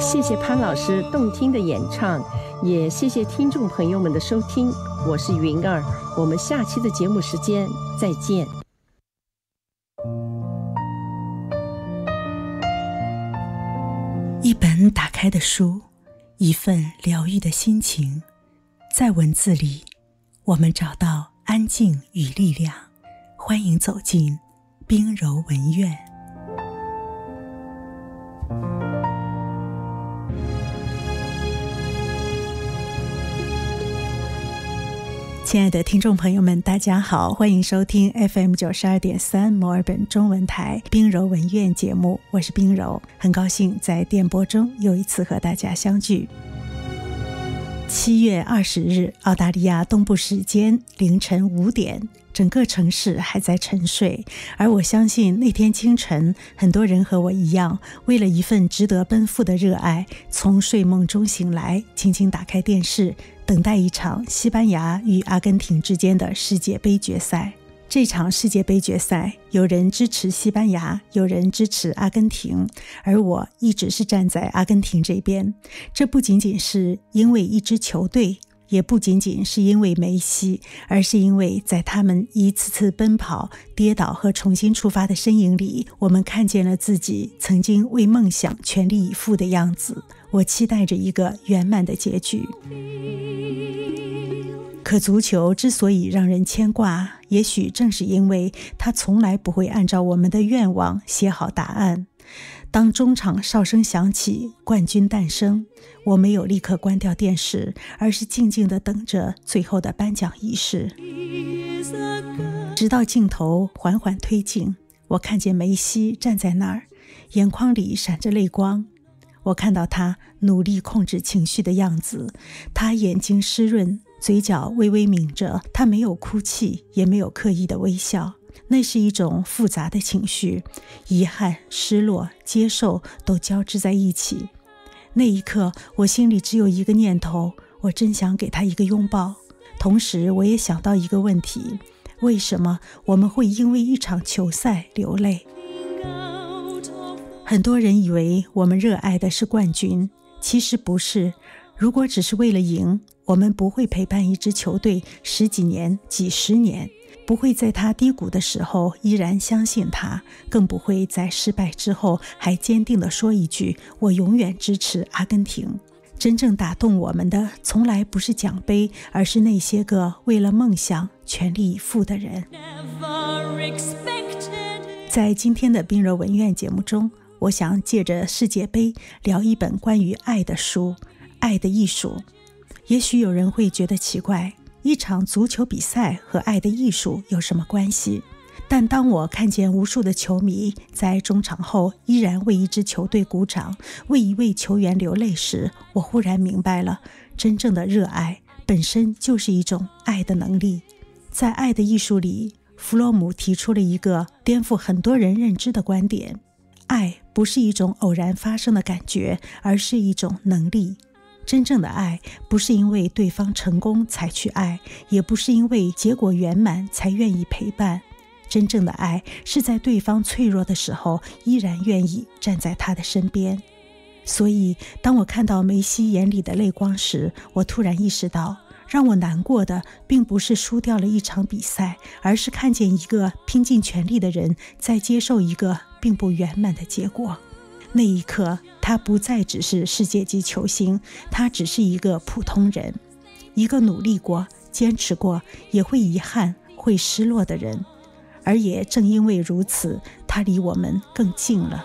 谢谢潘老师动听的演唱，也谢谢听众朋友们的收听。我是云儿，我们下期的节目时间再见。 一本打开的书，一份疗愈的心情，在文字里，我们找到安静与力量。欢迎走进冰柔文苑。亲爱的听众朋友们，大家好，欢迎收听 FM92.3 墨尔本中文台冰柔文苑节目，我是冰柔，很高兴在电波中又一次和大家相聚。7月20日，澳大利亚东部时间凌晨5点，整个城市还在沉睡，而我相信那天清晨，很多人和我一样，为了一份值得奔赴的热爱，从睡梦中醒来，轻轻打开电视，等待一场西班牙与阿根廷之间的世界杯决赛。这场世界杯决赛，有人支持西班牙，有人支持阿根廷，而我一直是站在阿根廷这边。这不仅仅是因为一支球队，也不仅仅是因为梅西，而是因为在他们一次次奔跑、跌倒和重新出发的身影里，我们看见了自己曾经为梦想全力以赴的样子。我期待着一个圆满的结局。可足球之所以让人牵挂，也许正是因为它从来不会按照我们的愿望写好答案。当中场哨声响起，冠军诞生，我没有立刻关掉电视，而是静静地等着最后的颁奖仪式。直到镜头缓缓推进，我看见梅西站在那儿，眼眶里闪着泪光。我看到他努力控制情绪的样子，他眼睛湿润，嘴角微微抿着，他没有哭泣，也没有刻意的微笑。那是一种复杂的情绪，遗憾、失落、接受都交织在一起。那一刻，我心里只有一个念头，我真想给他一个拥抱。同时，我也想到一个问题：为什么我们会因为一场球赛流泪？很多人以为我们热爱的是冠军，其实不是。如果只是为了赢，我们不会陪伴一支球队10几年、几十年，不会在他低谷的时候依然相信他，更不会在失败之后还坚定地说一句“我永远支持阿根廷”。真正打动我们的，从来不是奖杯，而是那些个为了梦想全力以赴的人。在今天的冰柔文苑节目中，我想借着世界杯聊一本关于爱的书，爱的艺术。也许有人会觉得奇怪，一场足球比赛和爱的艺术有什么关系？但当我看见无数的球迷在中场后依然为一支球队鼓掌，为一位球员流泪时，我忽然明白了，真正的热爱本身就是一种爱的能力。在爱的艺术里，弗洛姆提出了一个颠覆很多人认知的观点：爱不是一种偶然发生的感觉，而是一种能力。真正的爱不是因为对方成功才去爱，也不是因为结果圆满才愿意陪伴。真正的爱是在对方脆弱的时候，依然愿意站在他的身边。所以当我看到梅西眼里的泪光时，我突然意识到，让我难过的并不是输掉了一场比赛，而是看见一个拼尽全力的人在接受一个并不圆满的结果。那一刻，他不再只是世界级球星，他只是一个普通人，一个努力过、坚持过，也会遗憾、会失落的人。而也正因为如此，他离我们更近了。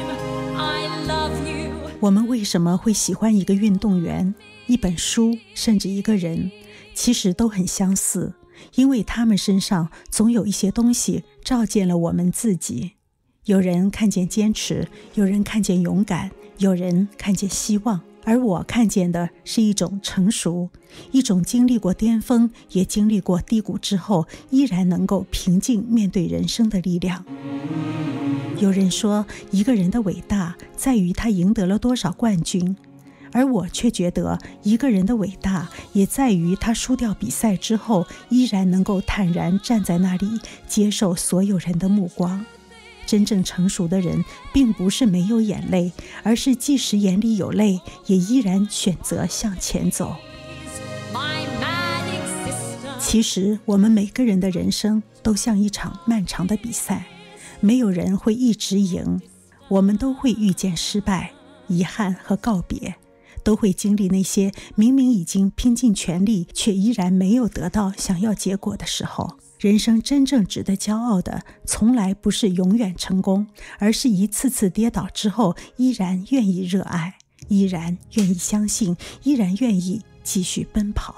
我们为什么会喜欢一个运动员、一本书，甚至一个人？其实都很相似，因为他们身上总有一些东西照见了我们自己。有人看见坚持，有人看见勇敢，有人看见希望，而我看见的是一种成熟，一种经历过巅峰，也经历过低谷之后，依然能够平静面对人生的力量。有人说，一个人的伟大在于他赢得了多少冠军，而我却觉得，一个人的伟大也在于他输掉比赛之后，依然能够坦然站在那里，接受所有人的目光。 真正成熟的人并不是没有眼泪，而是即使眼里有泪，也依然选择向前走。其实我们每个人的人生都像一场漫长的比赛，没有人会一直赢，我们都会遇见失败、遗憾和告别，都会经历那些明明已经拼尽全力却依然没有得到想要结果的时候。人生真正值得骄傲的，从来不是永远成功，而是一次次跌倒之后依然愿意热爱，依然愿意相信，依然愿意继续奔跑。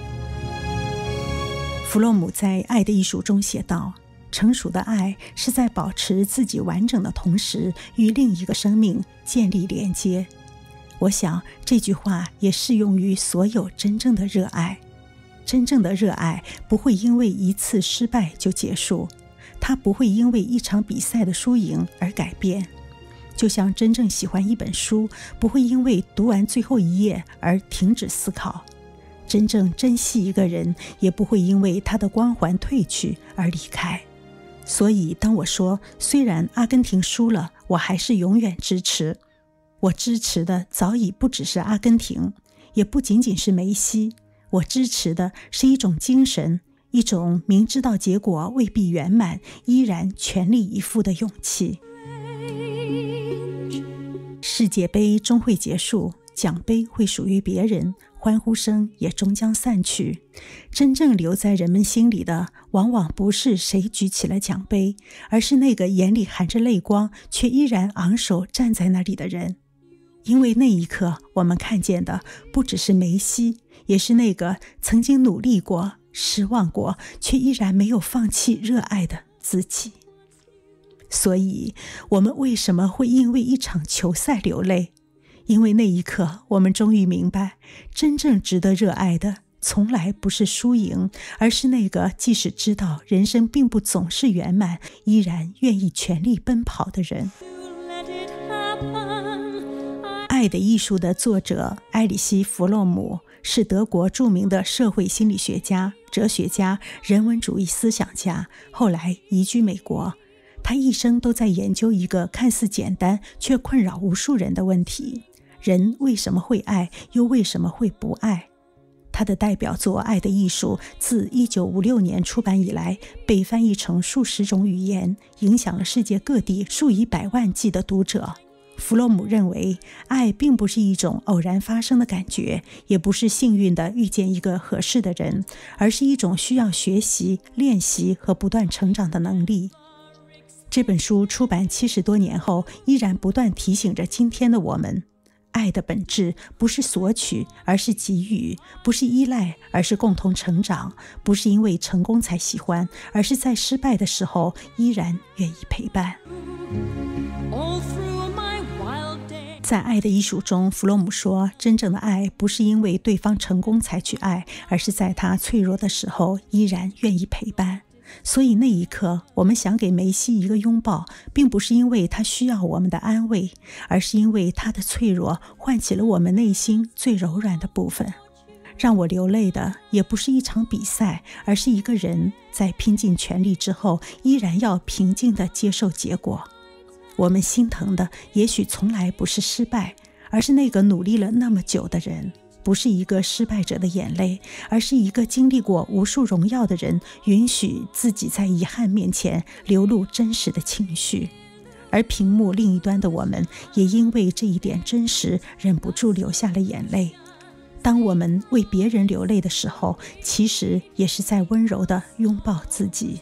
弗洛姆在《爱的艺术》中写道，成熟的爱是在保持自己完整的同时，与另一个生命建立连接。我想这句话也适用于所有真正的热爱。真正的热爱不会因为一次失败就结束，它不会因为一场比赛的输赢而改变。就像真正喜欢一本书，不会因为读完最后一页而停止思考。真正珍惜一个人，也不会因为他的光环褪去而离开。所以当我说虽然阿根廷输了，我还是永远支持，我支持的早已不只是阿根廷，也不仅仅是梅西，我支持的是一种精神，一种明知道结果未必圆满，依然全力以赴的勇气。世界杯终会结束，奖杯会属于别人，欢呼声也终将散去。真正留在人们心里的，往往不是谁举起了奖杯，而是那个眼里含着泪光却依然昂首站在那里的人。因为那一刻，我们看见的不只是梅西，也是那个曾经努力过、失望过，却依然没有放弃热爱的自己。所以，我们为什么会因为一场球赛流泪？因为那一刻，我们终于明白，真正值得热爱的，从来不是输赢，而是那个即使知道人生并不总是圆满，依然愿意全力奔跑的人。《爱的艺术》的作者埃里希·弗洛姆是德国著名的社会心理学家、哲学家、人文主义思想家，后来移居美国。他一生都在研究一个看似简单却困扰无数人的问题：人为什么会爱，又为什么会不爱？他的代表作《爱的艺术》自1956年出版以来，被翻译成数十种语言，影响了世界各地数以百万计的读者。弗洛姆认为，爱并不是一种偶然发生的感觉，也不是幸运地遇见一个合适的人，而是一种需要学习、练习和不断成长的能力。这本书出版70多年后，依然不断提醒着今天的我们，爱的本质不是索取，而是给予；不是依赖，而是共同成长；不是因为成功才喜欢，而是在失败的时候依然愿意陪伴。在《爱的艺术》中，弗洛姆说，真正的爱不是因为对方成功才去爱，而是在他脆弱的时候依然愿意陪伴。所以那一刻，我们想给梅西一个拥抱，并不是因为他需要我们的安慰，而是因为他的脆弱唤起了我们内心最柔软的部分。让我流泪的也不是一场比赛，而是一个人在拼尽全力之后，依然要平静地接受结果。我们心疼的也许从来不是失败，而是那个努力了那么久的人；不是一个失败者的眼泪，而是一个经历过无数荣耀的人，允许自己在遗憾面前流露真实的情绪。而屏幕另一端的我们，也因为这一点真实，忍不住流下了眼泪。当我们为别人流泪的时候，其实也是在温柔地拥抱自己。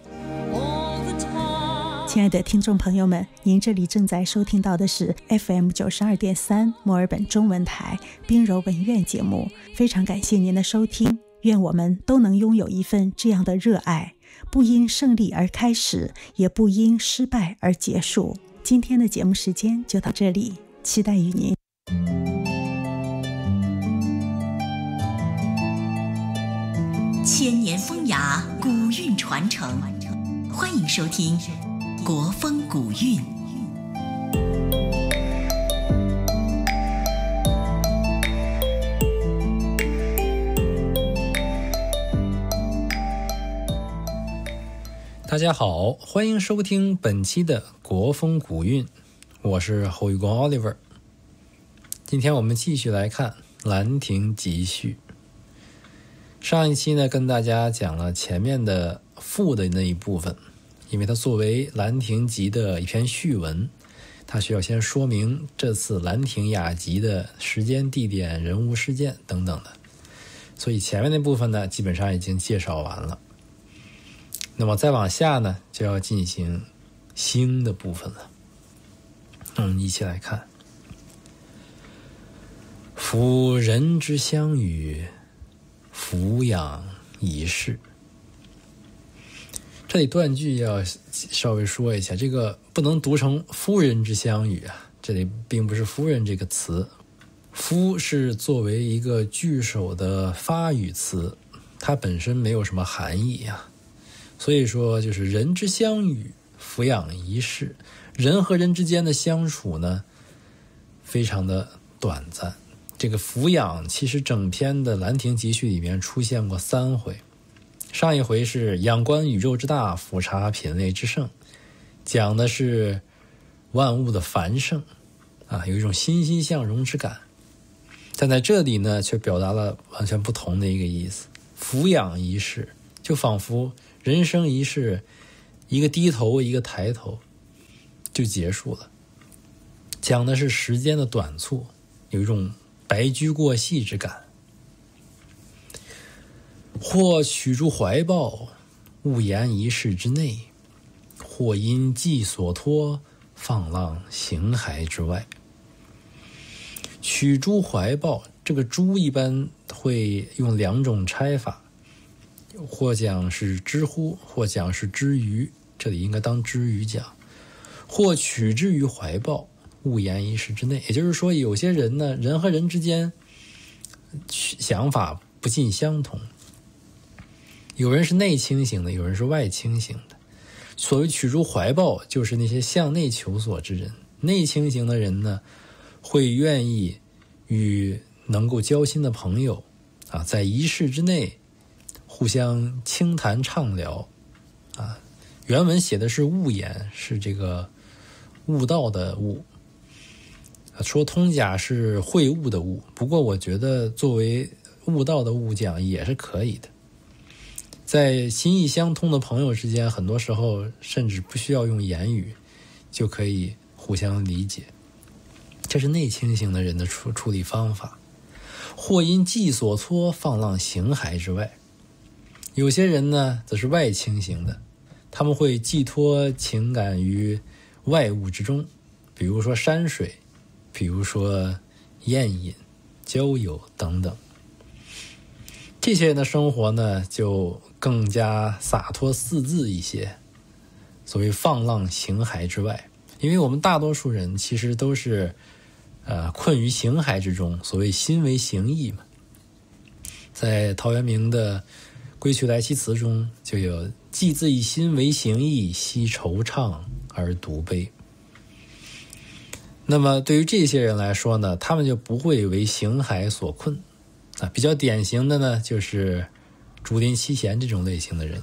亲爱的听众朋友们，您这里正在收听到的是 FM 92.3墨尔本中文台冰柔文苑节目，非常感谢您的收听，愿我们都能拥有一份这样的热爱，不因胜利而开始，也不因失败而结束。今天的节目时间就到这里，期待与您。 千年风雅，古韵传承，欢迎收听国风古韵。 大大家好，欢迎收听本期的国风古韵，我是侯玉光 Oliver。 今天我们继续来看《兰亭集序》。上一期呢，跟大家讲了前面的赋的那一部分，因为它作为《兰亭集》的一篇序文，它需要先说明这次兰亭雅集的时间、地点、人物、事件等等的，所以前面那部分呢，基本上已经介绍完了。那么再往下呢，就要进行兴的部分了。我们一起来看。夫人之相与，俯仰一视。这里断句要稍微说一下，这个不能读成夫人之相与啊，这里并不是夫人这个词，夫是作为一个句首的发语词，它本身没有什么含义啊。所以说就是人之相与，俯仰一视。人和人之间的相处呢，非常的短暂。这个俯仰其实整篇的《兰亭集序》里面出现过3回。上一回是仰观宇宙之大，俯察品类之盛，讲的是万物的繁盛啊，有一种欣欣向荣之感。但在这里呢，却表达了完全不同的一个意思。俯仰一视，就仿佛人生一世，一个低头一个抬头就结束了，讲的是时间的短促，有一种白驹过隙之感。或取诸怀抱，勿言一世之内；或因寄所托，放浪形骸之外。取诸怀抱，这个诸一般会用2种拆法，或讲是之乎，或讲是之于，这里应该当之于讲。或取之于怀抱，勿言一世之内。也就是说，有些人呢，人和人之间想法不尽相同，有人是内倾型的，有人是外倾型的。所谓取诸怀抱，就是那些向内求索之人。内倾型的人呢，会愿意与能够交心的朋友啊，在一世之内互相倾谈畅聊啊。原文写的是悟言，是这个悟道的悟，说通假是会悟的悟，不过我觉得作为悟道的悟讲也是可以的。在心意相通的朋友之间，很多时候甚至不需要用言语就可以互相理解，这是内倾型的人的处理方法。或因寄所托，放浪形骸之外。有些人呢则是外倾型的，他们会寄托情感于外物之中，比如说山水，比如说宴饮、交友等等。这些人的生活呢，就更加洒脱四字一些，所谓放浪形骸之外。因为我们大多数人其实都是困于形骸之中，所谓心为形役嘛。在陶渊明的《归去来兮辞》中就有寄自以心为形役，惜惆怅而独悲。那么对于这些人来说呢，他们就不会为形骸所困啊。比较典型的呢，就是竹林七贤这种类型的人。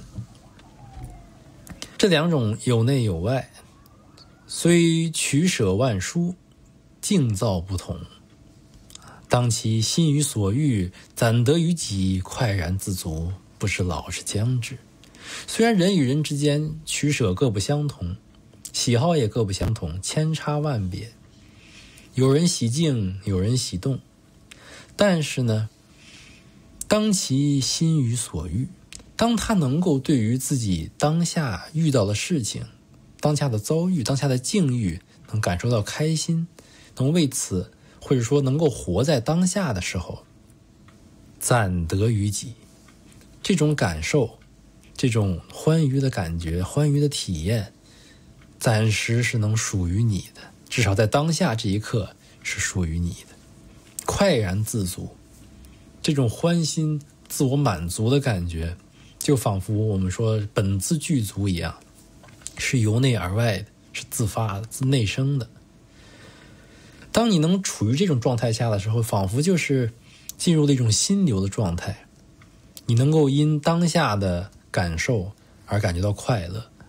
这2种有内有外，虽取舍万殊，境造不同。当其心于所欲，暂得于己，快然自足，不是老是将至。虽然人与人之间取舍各不相同，喜好也各不相同，千差万别，有人喜静，有人喜动，但是呢，当其心于所欲，当他能够对于自己当下遇到的事情，当下的遭遇，当下的境遇能感受到开心，能为此或者说能够活在当下的时候，暂得于己，这种感受，这种欢愉的感觉，欢愉的体验，暂时是能属于你的，至少在当下这一刻是属于你的。快然自足，这种欢欣自我满足的感觉，就仿佛我们说本自具足一样，是由内而外的，是自发的，自内生的。当你能处于这种状态下的时候，仿佛就是进入了一种心流的状态，你能够因当下的感受而感觉到快乐，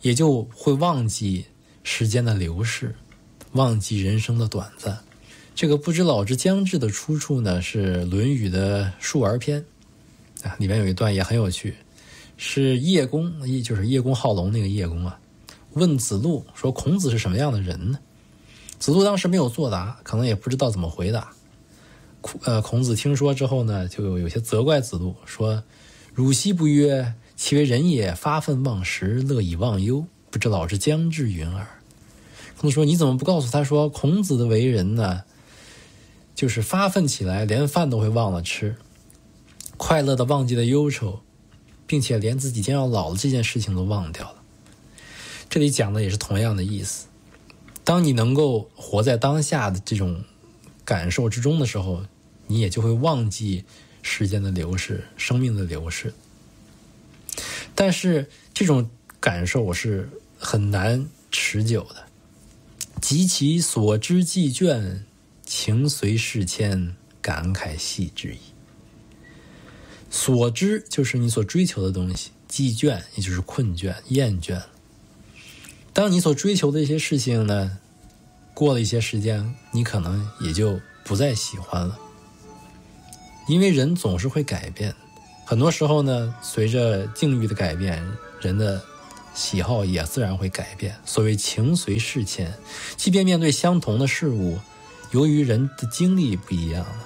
也就会忘记时间的流逝，忘记人生的短暂。这个不知老之将至的出处呢，是《论语》的述而篇里面有一段也很有趣，是叶公，就是叶公好龙那个叶公问子路说孔子是什么样的人呢？子路当时没有作答，可能也不知道怎么回答。孔子听说之后呢，就有些责怪子路，说汝昔不曰其为人也，发愤忘食，乐以忘忧，不知老之将至云耳。孔子说你怎么不告诉他说孔子的为人呢，就是发奋起来连饭都会忘了吃，快乐的忘记了忧愁，并且连自己将要老了这件事情都忘掉了。这里讲的也是同样的意思，当你能够活在当下的这种感受之中的时候，你也就会忘记时间的流逝，生命的流逝。但是这种感受是很难持久的。及其所知既倦，情随事迁，感慨系之矣。所知就是你所追求的东西，既倦也就是困倦厌倦。当你所追求的一些事情呢，过了一些时间，你可能也就不再喜欢了。因为人总是会改变，很多时候呢，随着境遇的改变，人的喜好也自然会改变。所谓情随事迁，即便面对相同的事物，由于人的经历不一样了。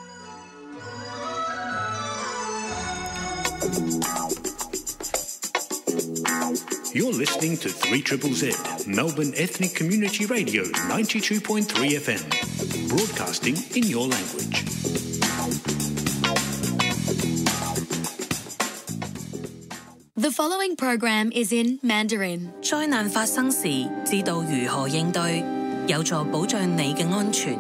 You're listening to 3ZZZ, Melbourne Ethnic Community Radio 92.3 FM, broadcasting in your language. The following program is in Mandarin. 災難發生時，知道如何應對，有助保障你嘅安全。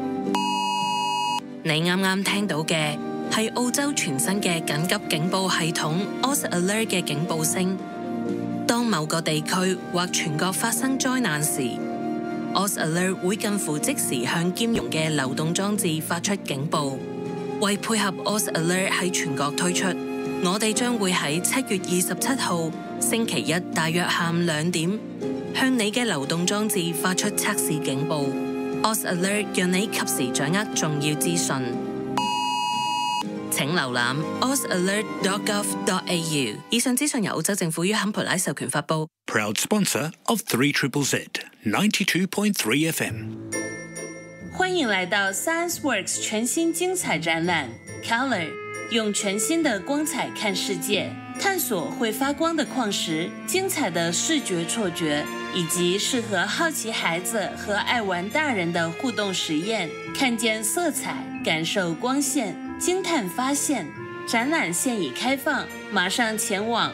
你啱啱聽到嘅係澳洲全新嘅緊急警報系統 Oz Alert 嘅警報聲。當某個地區或全國發生災難時， Oz Alert 會近乎即時向兼容嘅流動裝置發出警報。為配合 Oz Alert 喺全國推出，我哋將會喺7月27號星期一大約下午2點，向你嘅流動裝置發出測試警報。Oz Alert 讓你及時掌握重要資訊。請瀏覽 ozalert.gov.au。以上資訊由澳洲政府於坎培拉授權發布。 Proud sponsor of 3ZZZ, 92.3 FM. 歡迎來到 ScienceWorks 全新精彩展覽 Color， 用全新的光彩看世界，探索會發光的礦石，精彩的視覺錯覺，以及適合好奇孩子和愛玩大人的互動實驗，看見色彩，感受光線，驚嘆發現。展覽現已開放，馬上前往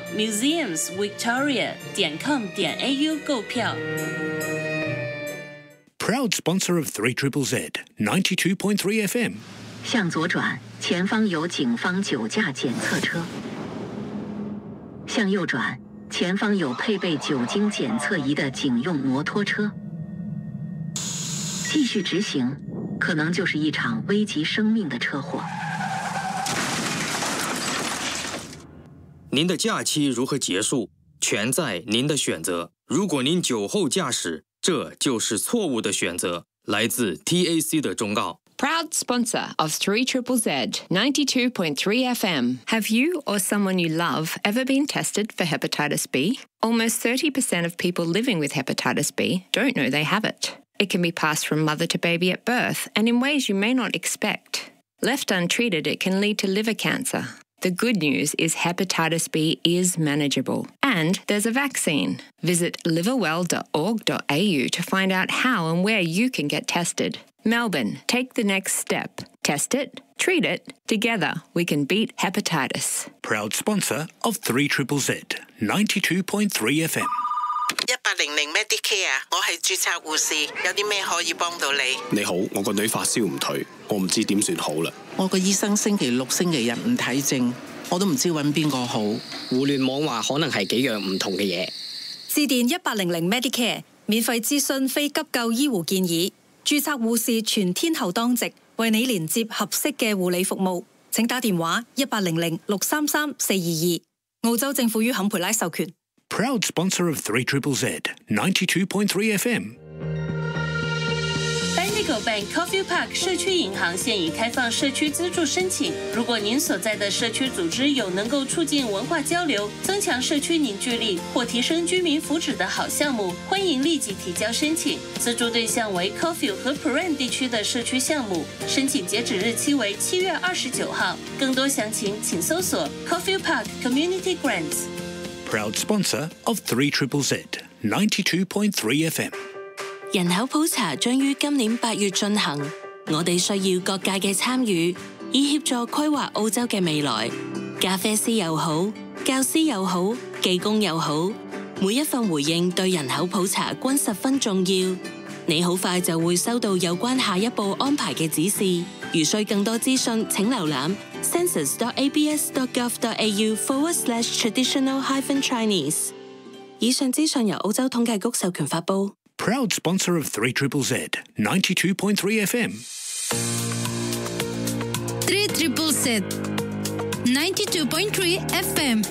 museumsvictoria.com.au 購票。 Proud sponsor of 3ZZZ, 92.3 FM. 向左轉，前方有警方酒駕檢測車。向右轉，前方有配備酒精檢測儀的警用摩托車。繼續直行，可能就是一場危及生命的車禍。 您的假期如何結束，全在您的選擇。如果您酒後駕駛，這就是錯誤的選擇。來自 TAC 的忠告。 Proud sponsor of 3ZZZ 92.3 FM. Have you or someone you love ever been tested for hepatitis B? Almost 30% of people living with hepatitis B don't know they have it. It can be passed from mother to baby at birth and in ways you may not expect. Left untreated, it can lead to liver cancer. The good news is hepatitis B is manageable. And there's a vaccine. Visit liverwell.org.au to find out how and where you can get tested. Melbourne, take the next step. Test it, treat it. Together, we can beat hepatitis. Proud sponsor of 3ZZZ, 92.3 FM. 1800 Medicare， 我係註冊護士，有啲咩可以幫到你？ 你好，我個女發燒唔退，我唔知點算好啦。 我個醫生星期六、星期日唔睇症，我都唔知揾邊個好。 互聯網話可能係幾樣唔同嘅嘢。 致電1800 Medicare， 免費諮詢非急救醫護建議，註冊護士全天候當值，為你連接合適嘅護理服務。請打電話1800 633 422。澳洲政府於坎培拉授權。 Proud sponsor of 3ZZZ 92.3 FM. Bendigo Bank Coffee Park 社区银行现已开放社区资助申请。如果您所在的社区组织有能够促进文化交流、增强社区凝聚力或提升居民福祉的好项目，欢迎立即提交申请。资助对象为 Caulfield 和 Prahran 地区的社区项目，申请截止日期为7月29号。更多详情请搜索 Caulfield Park Community Grants。Proud sponsor of 3ZZZ 92.3 FM。 人口普查將於今年8月進行，我哋需要各界嘅參與，以協助規劃澳洲嘅未來。咖啡師又好，教師又好，技工又好，每一份回應對人口普查均十分重要。你好快就會收到有關下一步安排嘅指示。如需更多資訊，請瀏覽 census.abs.gov.au/traditional-chinese。以上資訊由澳洲統計局授權發布。 Proud sponsor of 3ZZZ 92.3 FM. 3ZZZ 92.3 FM.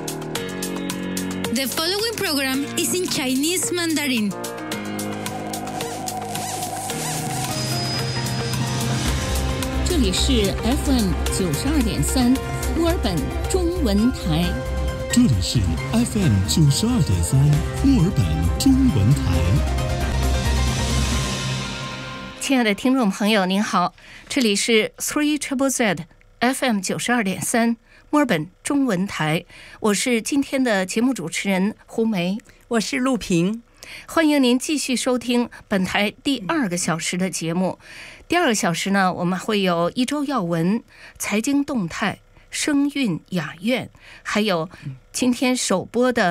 The following program is in Chinese Mandarin. 这里是 FM 92.3墨尔本中文台。 这里是 FM 92.3墨尔本中文台。 亲爱的听众朋友您好，这里是 3ZZZ FM 92.3墨尔本中文台，我是今天的节目主持人胡梅， 我是陆平。 欢迎您继续收听本台第2个小时的节目。第2个小时呢，我们会有一周要闻、财经动态、声韵雅苑，还有今天首播的